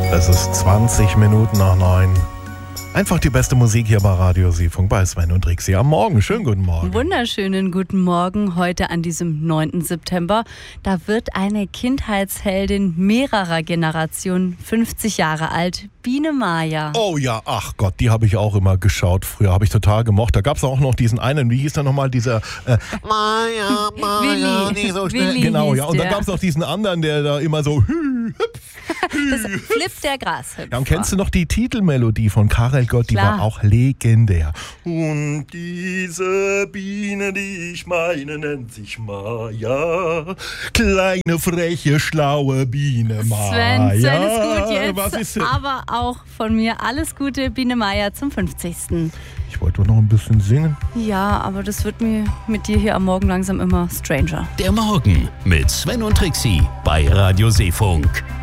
Es ist 20 Minuten nach 9. Einfach die beste Musik hier bei Radio Seefunk bei Sven und Trixie am Morgen. Schönen guten Morgen. Wunderschönen guten Morgen heute an diesem 9. September. Da wird eine Kindheitsheldin mehrerer Generationen 50 Jahre alt. Biene Maya. Oh ja, ach Gott, die habe ich auch immer geschaut. Früher habe ich total gemocht. Da gab es auch noch diesen einen, wie hieß der nochmal, dieser Maya, nicht so schnell. Willi Genau, ja. Und der. dann gab es noch diesen anderen, der da immer so Das Flip der Grashüpfer. Ja, und kennst du noch die Titelmelodie von Karel Gott? Die war auch legendär. Und diese Biene, die ich meine, nennt sich Maya. Kleine, freche, schlaue Biene Maya. Sven ist gut jetzt. Was ist denn? Aber auch von mir alles Gute, Biene Maya, zum 50. Ich wollte noch ein bisschen singen. Ja, aber das wird mir mit dir hier am Morgen langsam immer stranger. Der Morgen mit Sven und Trixie bei Radio Seefunk.